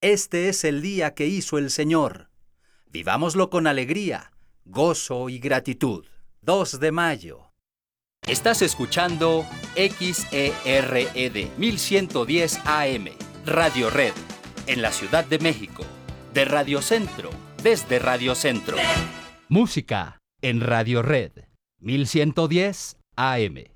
Este es el día que hizo el Señor. Vivámoslo con alegría, gozo y gratitud. 2 de mayo. Estás escuchando XERED 1110 AM, Radio Red, en la Ciudad de México. De Radio Centro, desde Radio Centro. Música en Radio Red 1110 AM.